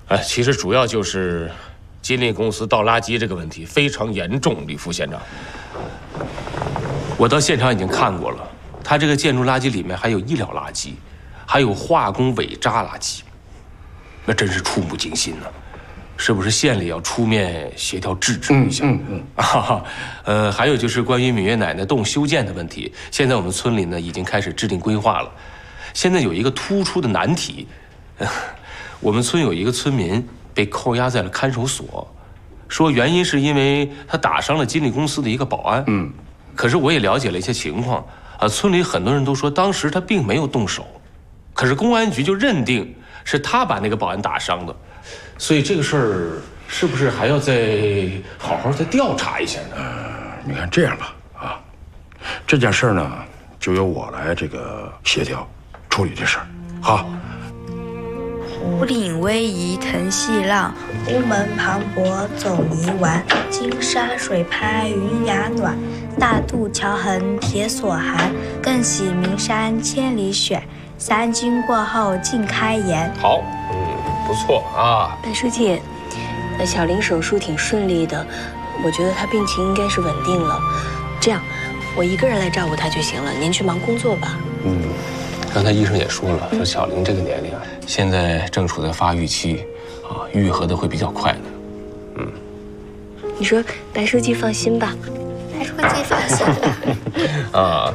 其实主要就是金利公司倒垃圾这个问题非常严重，李副县长。我到现场已经看过了，他这个建筑垃圾里面还有医疗垃圾，还有化工伪渣垃圾，那真是触目惊心呢。是不是县里要出面协调制止一下？还有就是关于芈月奶奶洞修建的问题，现在我们村里呢已经开始制定规划了。现在有一个突出的难题，我们村有一个村民被扣押在了看守所，说原因是因为他打伤了金利公司的一个保安。可是我也了解了一些情况，村里很多人都说当时他并没有动手，可是公安局就认定是他把那个保安打伤的。所以这个事儿是不是还要再好好再调查一下呢？ 你看这样吧，这件事呢就由我来这个协调处理这事儿，好。 湖岭逶迤腾细浪，乌门磅礴走泥丸。金沙水拍云崖暖，大渡桥横铁索寒。更喜名山千里雪，三军过后尽开颜。 好，不错啊。 白书记，小林手术挺顺利的，我觉得她病情应该是稳定了。这样，我一个人来照顾她就行了，您去忙工作吧。 刚才医生也说了，说小玲这个年龄现在正处在发育期，愈合的会比较快的。 你说白书记放心吧。 白书记放心吧。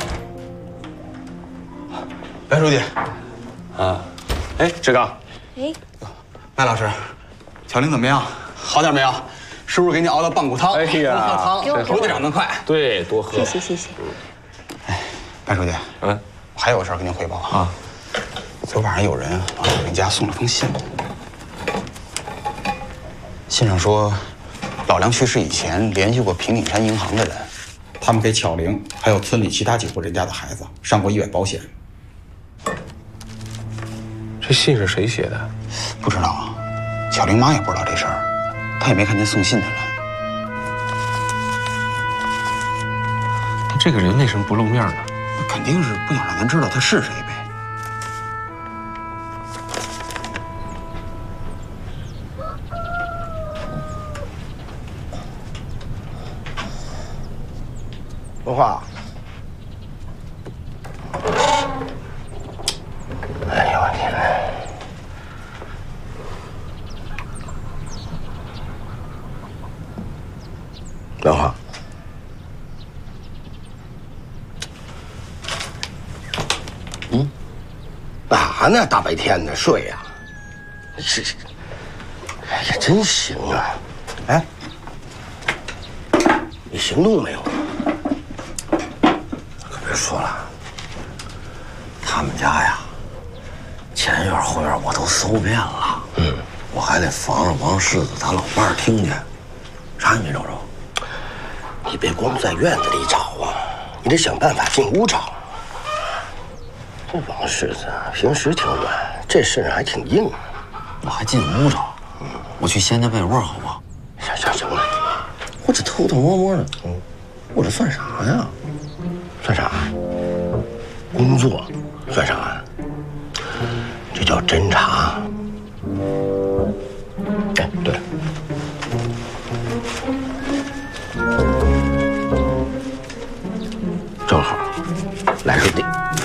白书记， 志刚， 麦老师，小玲怎么样？好点没有？是不是给你熬的棒骨汤？ 哎呀， 汤流的长得快。 对，多喝。 谢谢。 白书记，我还有个事儿跟您汇报啊。昨晚上有人往小玲家送了封信，信上说，老梁去世以前联系过平顶山银行的人，他们给巧玲还有村里其他几户人家的孩子上过意外保险。 这信是谁写的？ 不知道啊，巧玲妈也不知道这事儿，她也没看见送信的人。 这个人为什么不露面呢？ 肯定是不想让咱知道他是谁呗。 文化，哎呦我天哪！文化。干啥呢？大白天的睡呀？哎呀，真行啊！哎，你行动没有？ 可别说了，他们家呀，前院后院我都搜遍了。我还得防着王世子他老伴儿听见。啥也没找着。 你别光在院子里找啊，你得想办法进屋找。这王世子平时挺软，这事儿还挺硬。 我还进屋找，我去掀他被窝好不好？ 行了， 我这偷偷摸摸的，我这算啥呀？ 算啥？工作算啥？这叫侦查。哎，对了，正好来顺利。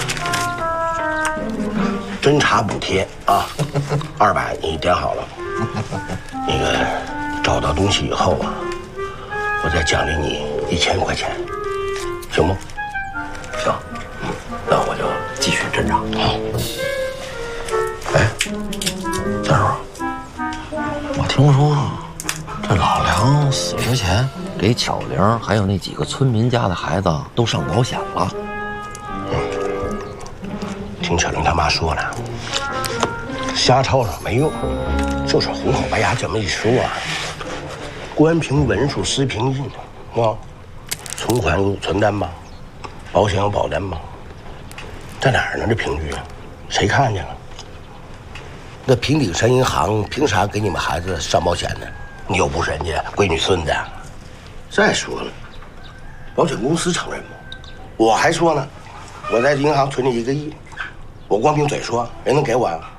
侦查补贴啊，200你点好了。那个找到东西以后啊，我再奖励你1000块钱，行不？ 行，那我就继续侦查。 好。 哎，大叔，我听说这老梁死之前给巧玲还有那几个村民家的孩子都上保险了。 听巧玲他妈说了，瞎吵吵没用，就是红口白牙这么一说啊，官凭文书私凭印，存款有存单吧，保险有保单吧，在哪儿呢？这凭据啊，谁看见了？那平顶山银行凭啥给你们孩子上保险呢？你又不是人家闺女孙子。再说了，保险公司承认吗？我还说呢，我在银行存着1个亿。我光凭嘴说，人能给我啊？